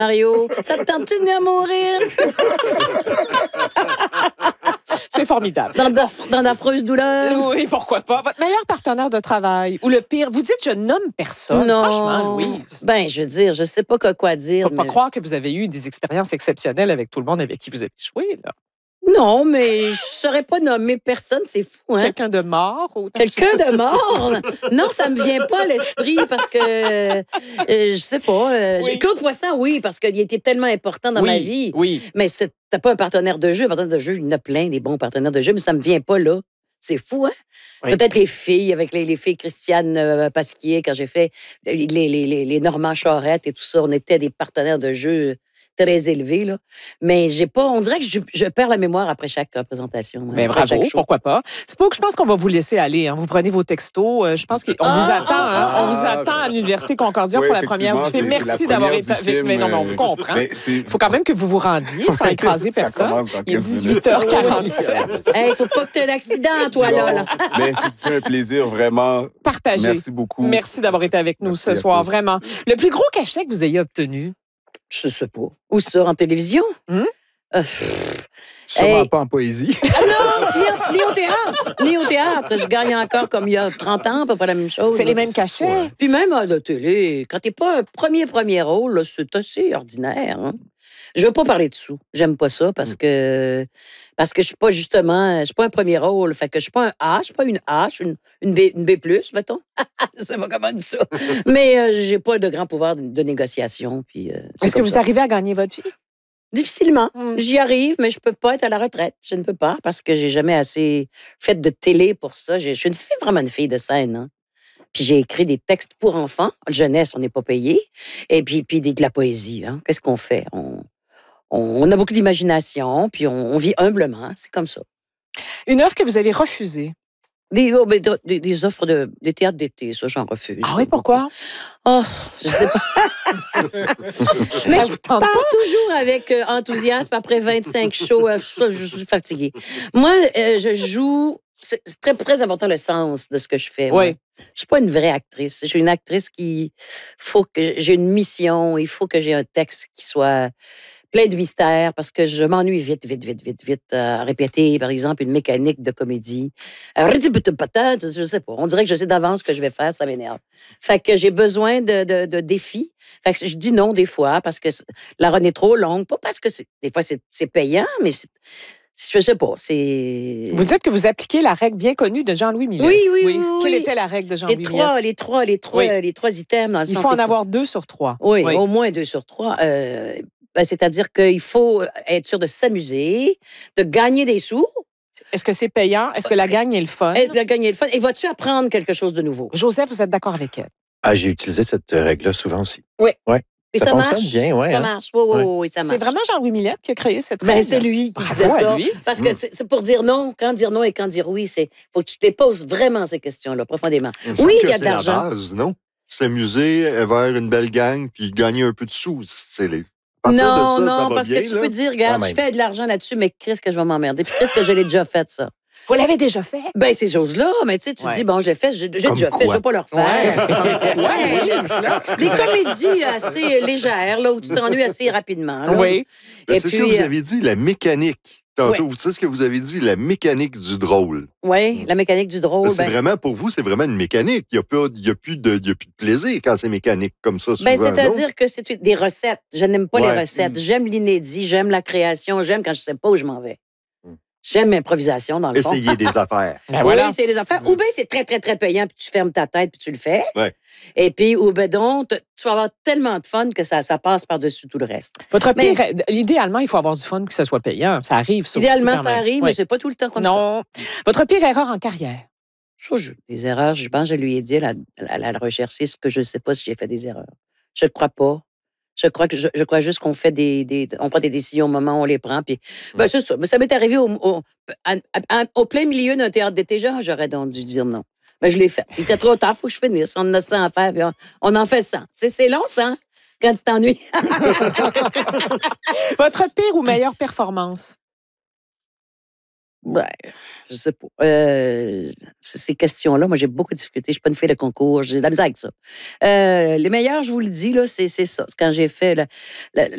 Mario, ça te tente-tu de venir mourir? C'est formidable. Dans d'affreuses douleurs? Oui, pourquoi pas. Votre meilleur partenaire de travail ou le pire, vous dites je nomme personne. Non. Franchement, Louise. Ben, je veux dire, je sais pas quoi dire. Faut pas croire que vous avez eu des expériences exceptionnelles avec tout le monde avec qui vous avez joué, là. Non, mais je ne saurais pas nommer personne, c'est fou, hein? Quelqu'un de mort? Ou... Quelqu'un de mort? Non, ça me vient pas à l'esprit parce que, je sais pas. Oui. Claude Poisson, oui, parce qu'il était tellement important dans ma vie. Oui. Mais t'as pas un partenaire de jeu. Un partenaire de jeu, il y en a plein, des bons partenaires de jeu, mais ça me vient pas là. C'est fou, hein? Oui. Peut-être les filles, avec les filles Christiane Pasquier, quand j'ai fait les Normand Charette et tout ça, on était des partenaires de jeu très élevés, là. Mais j'ai pas... On dirait que je perds la mémoire après chaque représentation. Ben, bravo, pourquoi pas. C'est pas que je pense qu'on va vous laisser aller. Hein. Vous prenez vos textos. Je pense qu'on vous attend. On vous attend à l'Université Concordia pour la première du film. Merci d'avoir été avec. Mais non, mais on vous comprend. Il faut quand même que vous vous rendiez sans écraser personne. Il est 18h47. Il faut pas que tu aies d'accident, toi, là. Mais c'est un plaisir, vraiment. Partagé. Merci beaucoup. Merci d'avoir été avec nous ce soir, vraiment. Le plus gros cachet que vous ayez obtenu? Je sais pas. Où ça, en télévision? Sûrement pas en poésie. Non, ni au théâtre. Je gagne encore comme il y a 30 ans, à peu près la même chose. C'est les mêmes cachets. Ouais. Puis même à la télé, quand t'es pas un premier rôle, là, c'est assez ordinaire. Hein? Je veux pas parler de sous. J'aime pas ça parce que je suis pas justement... Je suis pas un premier rôle. Fait que je suis pas un A, je suis pas une A, je suis une B+, mettons. Je sais pas comment dire ça. Mais j'ai pas de grand pouvoir de négociation. Puis, est-ce que vous arrivez à gagner votre vie? Difficilement. J'y arrive, mais je peux pas être à la retraite. Je ne peux pas parce que j'ai jamais assez fait de télé pour ça. Je suis vraiment une fille de scène. Hein? Puis j'ai écrit des textes pour enfants. Jeunesse, on n'est pas payé. Et puis de la poésie. Hein? Qu'est-ce qu'on fait? On a beaucoup d'imagination, puis on vit humblement. C'est comme ça. Une œuvre que vous avez refusée? Des offres des théâtres d'été, ça, j'en refuse. Ah oui, pourquoi? Oh, je sais pas. Mais je pars toujours avec enthousiasme après 25 shows. Je suis fatiguée. Moi, je joue... C'est très, très important le sens de ce que je fais. Oui. Je suis pas une vraie actrice. Je suis une actrice qui... faut que j'ai une mission. Il faut que j'ai un texte qui soit... plein de mystères, parce que je m'ennuie vite à répéter, par exemple, une mécanique de comédie. Je sais pas. On dirait que je sais d'avance ce que je vais faire, ça m'énerve. Fait que j'ai besoin de défis. Fait que je dis non des fois, parce que la run est trop longue. Pas parce que des fois c'est payant, mais je sais pas, c'est... Vous dites que vous appliquez la règle bien connue de Jean-Louis Millette. Oui. Quelle était la règle de Jean-Louis Millette? Les trois items. Dans le Il sens, faut en avoir 2 sur 3. Oui, au moins 2 sur 3. C'est-à-dire qu'il faut être sûr de s'amuser, de gagner des sous. Est-ce que c'est payant? Est-ce que la gagne est le fun? Est-ce que la gagne est le fun? Et vas-tu apprendre quelque chose de nouveau? Joseph, vous êtes d'accord avec elle? Ah, j'ai utilisé cette règle-là souvent aussi. Oui. Ouais. Et ça marche bien, ouais. Ça marche. Oui, ça marche. C'est vraiment Jean-Louis Millette qui a créé cette règle? Ben, c'est lui qui disait ça. Lui. Parce que c'est pour dire non. Quand dire non et quand dire oui, il faut que tu te les poses vraiment ces questions-là, profondément. Oui, il y a de l'argent. C'est la base, non? S'amuser vers une belle gang puis gagner un peu de sous. C'est les... Non, parce que tu peux dire, regarde, je fais de l'argent là-dessus, mais qu'est-ce que je vais m'emmerder? Puis qu'est-ce que je l'ai déjà fait, ça? Vous l'avez déjà fait? Ben, ces choses-là, mais tu sais, tu dis, bon, j'ai déjà fait, je ne vais pas le refaire. Des comédies assez légères, là, où tu t'ennuies assez rapidement. Là. Oui. C'est ce que vous avez dit, la mécanique. Tantôt, vous savez ce que vous avez dit, la mécanique du drôle. Oui, la mécanique du drôle. C'est vraiment, pour vous, c'est vraiment une mécanique. Il n'y a plus de plaisir quand c'est mécanique comme ça, souvent. C'est-à-dire que c'est des recettes. Je n'aime pas les recettes. J'aime l'inédit, j'aime la création, j'aime quand je ne sais pas où je m'en vais. J'aime l'improvisation, dans le fond. Essayer des affaires. Oui, essayer des affaires. Ou bien c'est très, très, très payant, puis tu fermes ta tête, puis tu le fais. Ouais. Et puis, ou bien donc, tu vas avoir tellement de fun que ça passe par-dessus tout le reste. Idéalement, il faut avoir du fun que ça soit payant. Ça arrive, ça idéalement, aussi, ça arrive, mais c'est pas tout le temps comme ça. Non. Votre pire erreur en carrière? Les erreurs, je pense que je lui ai dit à la recherchiste que je ne sais pas si j'ai fait des erreurs. Je ne crois pas. Je crois juste qu'on fait on prend des décisions au moment où on les prend. Puis, c'est ça. Mais ça m'est arrivé au plein milieu d'un théâtre d'été. J'aurais donc dû dire non. Mais je l'ai fait. Il était trop tard, il faut que je finisse. On en a 100 à faire, puis on en fait 100. Tu sais, c'est long, ça, quand tu t'ennuies. Votre pire ou meilleure performance? Ouais, je sais pas. Ces questions-là, moi, j'ai beaucoup de difficultés. Je suis pas une fille de concours. J'ai de la misère avec ça. Les meilleurs, je vous le dis, là, c'est ça. Quand j'ai fait